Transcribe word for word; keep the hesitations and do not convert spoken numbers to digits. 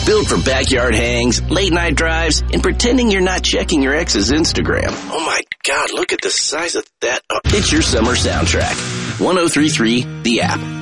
Built for backyard hangs, late night drives, and pretending you're not checking your ex's Instagram. Oh my God, look at the size of that. Oh, it's your summer soundtrack. ten thirty-three, the app.